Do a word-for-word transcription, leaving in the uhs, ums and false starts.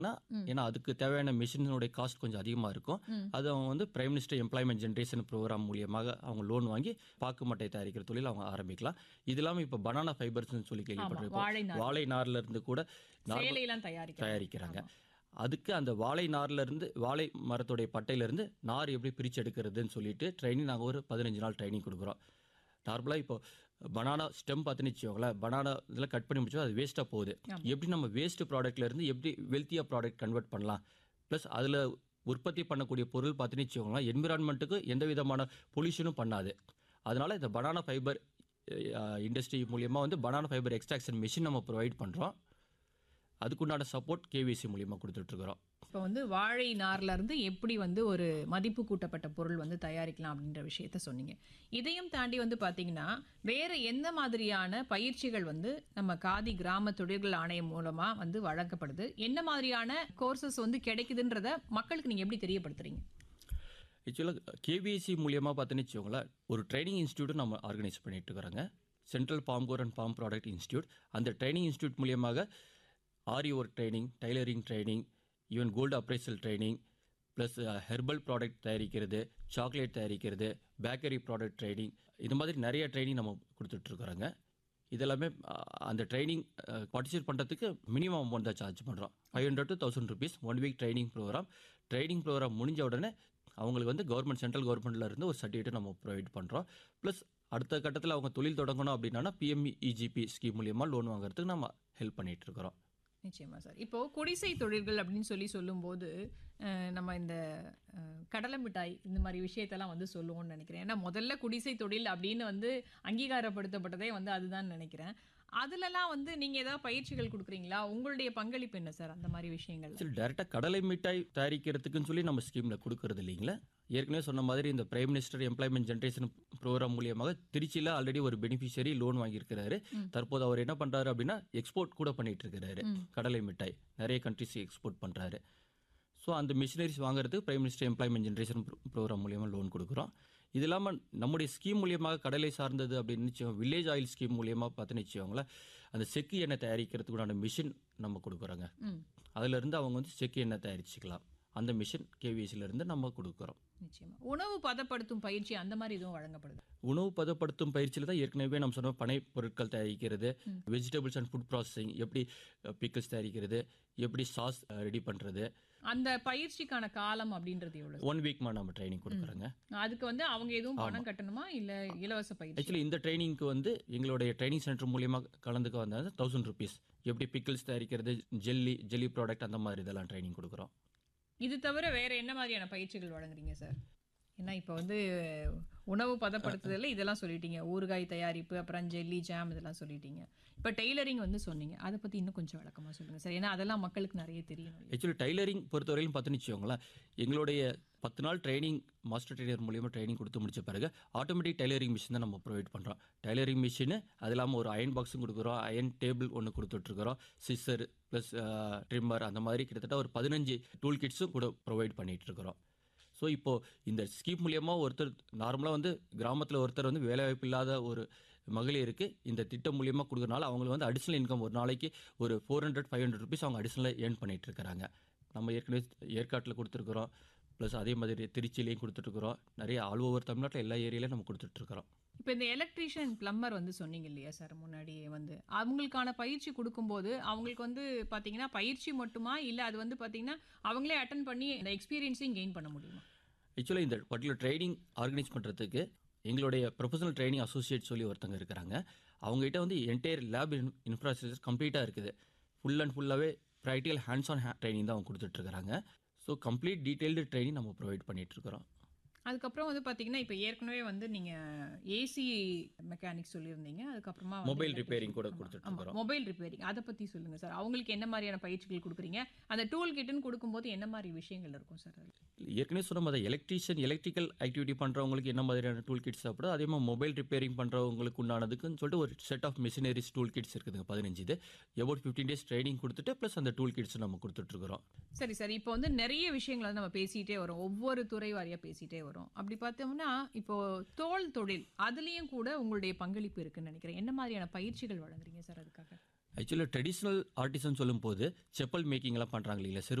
ஏன்னா அதுக்கு தேவையான மிஷினோட காஸ்ட் கொஞ்சம் அதிகமாக இருக்கும். அது அவங்க வந்து prime minister employment generation program மூலியமாக அவங்க லோன் வாங்கி பாக்கு மட்டை தயாரிக்கிற தொழில் அவங்க ஆரம்பிக்கலாம். இது இல்லாமல் இப்போ பனானா ஃபைபர்ஸ்னு சொல்லி கேள்விப்பட்டிருக்கோம். வாழை நார்ல இருந்து கூட தயாரிக்கிறாங்க. அதுக்கு அந்த வாழை நார்ல இருந்து வாழை மரத்துடைய பட்டையில இருந்து நார் எப்படி பிரிச்சு எடுக்கிறதுன்னு சொல்லிட்டு ட்ரைனிங் நாங்கள் ஒரு பதினஞ்சு நாள் ட்ரைனிங் கொடுக்குறோம். நார்மலாக இப்போ பனானா ஸ்டெம் பார்த்துன்னு வச்சுக்கோங்களேன், பனானா இதெல்லாம் கட் பண்ணி முடிச்சோம் அது வேஸ்ட்டாக போகுது. எப்படி நம்ம வேஸ்ட் ப்ராடக்ட்ல இருந்து எப்படி வெல்த்தியாக ப்ராடக்ட் கன்வெர்ட் பண்ணலாம், ப்ளஸ் அதில் உற்பத்தி பண்ணக்கூடிய பொருள் பார்த்துன்னு வச்சுக்கோங்களேன் என்விரான்மெண்ட்டுக்கு எந்த விதமான பொல்யூஷனும் பண்ணாது. அதனால இந்த பனானா ஃபைபர் இண்டஸ்ட்ரி மூலியமாக வந்து பனானா ஃபைபர் எக்ஸ்ட்ராக்ஷன் மிஷின் நம்ம ப்ரொவைட் பண்ணுறோம். அதுக்குண்டான சப்போர்ட் கேவிசி மூலியமாக கொடுத்துட்ருக்குறோம். இப்போ வந்து வாழை நார்ல இருந்து எப்படி வந்து ஒரு மதிப்பு கூட்டப்பட்ட பொருள் வந்து தயாரிக்கலாம் அப்படின்ற விஷயத்த சொன்னீங்க. இதையும் தாண்டி வந்து பார்த்தீங்கன்னா வேற எந்த மாதிரியான பயிற்சிகள் வந்து நம்ம காதி கிராம தொழில்கள் ஆணையம் மூலமாக வந்து வழங்கப்படுது, என்ன மாதிரியான கோர்சஸ் வந்து கிடைக்குதுன்றத மக்களுக்கு நீங்கள் எப்படி தெரியப்படுத்துறீங்க? ஆக்சுவலாக கேவிசி மூலியமாக பார்த்துன்னு வச்சுக்கோங்களேன் ஒரு ட்ரைனிங் இன்ஸ்டியூட் நம்ம ஆர்கனைஸ் பண்ணிட்டு இருக்கிறோங்க. Central bomb core and bomb product institute. அந்த ட்ரைனிங் இன்ஸ்டியூட் மூலியமாக ஆரி work training, tailoring training, even gold appraisal training, plus herbal product தயாரிக்கிறது, சாக்லேட் தயாரிக்கிறது, பேக்கரி ப்ராடக்ட் ட்ரைனிங், இது மாதிரி நிறைய ட்ரைனிங் நம்ம கொடுத்துட்ருக்குறோங்க. இதெல்லாமே அந்த ட்ரைனிங் பார்ட்டிசிபேட் பண்ணுறதுக்கு மினிமம் அமௌண்ட் தான் சார்ஜ் பண்ணுறோம். Five hundred to thousand rupees one week training program. Training program முடிஞ்ச உடனே அவங்களுக்கு வந்து கவர்மெண்ட் சென்ட்ரல் கவர்மெண்ட்டில் இருந்து ஒரு சர்டிஃபிகேட் நம்ம ப்ரொவைட் பண்ணுறோம். ப்ளஸ் அடுத்த கட்டத்தில் அவங்க தொழில் தொடங்கணும் அப்படின்னா பிஎம்இஜிபி ஸ்கீம் மூலியமாக லோன் வாங்குறதுக்கு நம்ம ஹெல்ப் பண்ணிகிட்ருக்குறோம். நிச்சயமா சார். இப்போது குடிசை தொழில்கள் அப்படின்னு சொல்லி சொல்லும்போது நம்ம இந்த கடலை மிட்டாய் இந்த மாதிரி விஷயத்தெல்லாம் வந்து சொல்லுவோம்னு நினைக்கிறேன். ஏன்னா முதல்ல குடிசை தொழில் அப்படின்னு வந்து அங்கீகாரப்படுத்தப்பட்டதே வந்து அதுதான் நினைக்கிறேன். அதுலலாம் வந்து நீங்கள் ஏதாவது பயிற்சிகள் கொடுக்குறீங்களா? உங்களுடைய பங்களிப்பு என்ன சார் அந்த மாதிரி விஷயங்கள்? சரி, டேரெக்டாக கடலை மிட்டாய் தயாரிக்கிறதுக்குன்னு சொல்லி நம்ம ஸ்கீமில் கொடுக்கறது இல்லைங்களா. ஏற்கனவே சொன்ன மாதிரி இந்த prime minister employment generation program மூலியமாக திருச்சியில் ஆல்ரெடி ஒரு பெனிஃபிஷியரி லோன் வாங்கியிருக்கிறாரு. தற்போது அவர் என்ன பண்ணுறாரு அப்படின்னா எக்ஸ்போர்ட் கூட பண்ணிட்டு இருக்கிறாரு. கடலை மிட்டாய் நிறைய கண்ட்ரிஸ் எக்ஸ்போர்ட் பண்ணுறாரு. ஸோ அந்த மிஷினரிஸ் வாங்குறதுக்கு prime minister employment generation program மூலியமாக லோன் கொடுக்குறோம். இது இல்லாமல் நம்முடைய ஸ்கீம் மூலியமாக கடலை சார்ந்தது அப்படின்னு வச்சுக்கோங்க, வில்லேஜ் ஆயில் ஸ்கீம் மூலியமாக பார்த்துன்னு வச்சுக்கோங்களேன் அந்த செக்கு எண்ணெய் தயாரிக்கிறதுக்குண்டான மிஷின் நம்ம கொடுக்குறோங்க. அதிலிருந்து அவங்க வந்து செக்கு எண்ணெய் தயாரிச்சுக்கலாம். அந்த மிஷின் கேவிஎஸ்லேருந்து நம்ம கொடுக்குறோம். நிச்சயமா. உணவு பதப்படுத்தும் பயிற்சி அந்த மாதிரி எதுவும் வழங்கப்படுது? உணவு பதப்படுத்தும் பயிற்சியில் தான் ஏற்கனவே நம்ம சொன்ன பனை பொருட்கள் தயாரிக்கிறது, வெஜிடபிள்ஸ் அண்ட் ஃபுட் ப்ராசஸிங், எப்படி பிக்கிள்ஸ் தயாரிக்கிறது, எப்படி சாஸ் ரெடி பண்ணுறது. அந்த பயிற்சிக்கான காலம் அப்படின்றது எவ்வளோ? ஒன் வீக் நம்ம ட்ரைனிங் கொடுக்குறோங்க. அதுக்கு வந்து அவங்க எதுவும் பணம் கட்டணுமா இல்லை இலவச பயிற்சி? ஆக்சுவலி இந்த ட்ரைனிங்க்கு வந்து எங்களுடைய ட்ரைனிங் சென்டர் மூலியமாக கலந்துக்க வந்தால் தௌசண்ட் ருபீஸ் எப்படி பிக்கிள்ஸ் தயாரிக்கிறது, ஜெல்லி ஜெல்லி ப்ராடக்ட் அந்த மாதிரி இதெல்லாம் ட்ரைனிங் கொடுக்குறோம். இது தவிர வேறு என்ன மாதிரியான பயிற்சிகள் வழங்குறீங்க சார்? ஏன்னா இப்போ வந்து உணவு பதப்படுத்துதல் இதெல்லாம் சொல்லிட்டீங்க, ஊறுகாய் தயாரிப்பு, அப்புறம் ஜெல்லி ஜாம் இதெல்லாம் சொல்லிட்டீங்க. இப்போ டெய்லரிங் வந்து சொன்னீங்க, அதை பற்றி இன்னும் கொஞ்சம் விளக்கமாக சொல்லுங்கள் சார். ஏன்னா அதெல்லாம் மக்களுக்கு நிறைய தெரியும். ஆக்சுவலி டைலரிங் பொறுத்தவரையிலும் பார்த்துன்னு வச்சுக்கோங்களேன் எங்களுடைய பத்து நாள் ட்ரைனிங் மாஸ்டர் ட்ரெயினர் மூலியமாக ட்ரைனிங் கொடுத்து முடிச்ச பிறகு ஆட்டோமேட்டிக் டைலரிங் மிஷின் தான் நம்ம ப்ரொவைட் பண்ணுறோம். டைலரிங் மிஷின் அது இல்லாமல் ஒரு அயன் பாக்ஸும் கொடுக்குறோம், அயன் டேபிள் ஒன்று கொடுத்துட்ருக்குறோம், சிஸ்ஸர் ப்ளஸ் ட்ரிம்மர் அந்த மாதிரி கிட்டத்தட்ட ஒரு பதினஞ்சு டூல் கிட்ஸும் கூட ப்ரொவைட் பண்ணிகிட்ருக்குறோம். ஸோ இப்போது இந்த ஸ்கீம் மூலியமாக ஒருத்தர் நார்மலாக வந்து கிராமத்தில் ஒருத்தர் வந்து வேலைவாய்ப்பு இல்லாத ஒரு மகளிருக்கு இந்த திட்டம் மூலியமாக கொடுக்குறனால அவங்களுக்கு வந்து அடிஷ்னல் இன்கம் ஒரு நாளைக்கு ஒரு four hundred five hundred rupees அவங்க அடிஷ்னலாக ஏர்ன் பண்ணிகிட்ருக்கிறாங்க. நம்ம ஏற்கனவே ஏற்காட்டில் கொடுத்துருக்குறோம், ப்ளஸ் அதே மாதிரி திருச்சியிலையும் கொடுத்துட்ருக்குறோம், நிறைய ஆல் ஓவர் தமிழ்நாட்டில் எல்லா ஏரியாலையும் நம்ம கொடுத்துட்ருக்குறோம். இப்போ இந்த எலக்ட்ரீஷியன் பிளம்பர் வந்து சொன்னீங்க இல்லையா சார் முன்னாடியே, வந்து அவங்களுக்கான பயிற்சி கொடுக்கும்போது அவங்களுக்கு வந்து பார்த்தீங்கன்னா பயிற்சி மட்டுமா இல்லை அது வந்து பார்த்தீங்கன்னா அவங்களே அட்டன் பண்ணி இந்த எக்ஸ்பீரியன்ஸையும் கெயின் பண்ண முடியுமா? ஆக்சுவலாக இந்த பர்டிகுலர் ட்ரைனிங் ஆர்கனைஸ் பண்ணுறதுக்கு எங்களுடைய ப்ரொஃபஷனல் ட்ரைனிங் அசோசியேட் சொல்லி ஒருத்தங்க இருக்கிறாங்க. அவங்ககிட்ட வந்து என்டையர் லேப் இன்ஃப்ராஸ்ட்ரக்சர் கம்ப்ளீட்டாக இருக்குது. ஃபுல் அண்ட் ஃபுல்லாகவே ப்ராக்டிக்கல் ஹேண்ட்ஸ் ஆன் ட்ரைனிங் தான் அவங்க கொடுத்துட்ருக்குறாங்க. ஸோ கம்ப்ளீட் டீட்டெயில்டு ட்ரைனிங் நம்ம ப்ரொவைட் பண்ணிகிட்ருக்குறோம். அதுக்கப்புறம் வந்து பார்த்தீங்கன்னா இப்போ ஏற்கனவே வந்து நீங்கள் ஏசி மெக்கானிக்ஸ் சொல்லியிருந்தீங்க, அதுக்கப்புறமா மொபைல் ரிப்பேரிங் கூட கொடுத்துட்ருக்கோம். மொபைல் ரிப்பேரிங் அதை பற்றி சொல்லுங்கள் சார். அவங்களுக்கு என்ன மாதிரியான பயிற்சிகள் கொடுக்குறீங்க? அந்த டூல் கிட்டுன்னு கொடுக்கும்போது என்ன மாதிரி விஷயங்கள் இருக்கும் சார்? ஏற்கனவே சொன்ன மாதிரி எலக்ட்ரீஷியன் எலக்ட்ரிக்கல் ஆக்டிவிட்டி பண்ணுறவங்களுக்கு என்ன மாதிரியான டூல் கிட்ஸ் சாப்பிடும், அதே மாதிரி மொபைல் ரிப்பேரிங் பண்ணுறவங்களுக்கு உண்டானதுக்குன்னு சொல்லிட்டு ஒரு set of machineries tool kids இருக்குதுங்க பதினஞ்சு. இது எபவுட் ஃபிஃப்டீன் டேஸ் ட்ரைனிங் கொடுத்துட்டு ப்ளஸ் அந்த டூல் கிட்ஸ் நம்ம கொடுத்துட்ருக்குறோம். சரி சார், இப்போ வந்து நிறைய விஷயங்கள் வந்து நம்ம பேசிகிட்டே வரோம், ஒவ்வொரு துறை வாரியாக பேசிகிட்டே வரோம். அப்படி பார்த்தோம்னா இப்போ தோல் தொழில் அதுலேயும் கூட உங்களுடைய பங்களிப்பு இருக்குன்னு நினைக்கிறேன். என்ன மாதிரியான பயிற்சிகள் வழங்குறீங்க சார் அதுக்காக? ஆக்சுவலாக ட்ரெடிஷ்னல் ஆர்டிசன் சொல்லும்போது செப்பல் மேக்கிங்லாம் பண்ணுறாங்க இல்லைங்களா,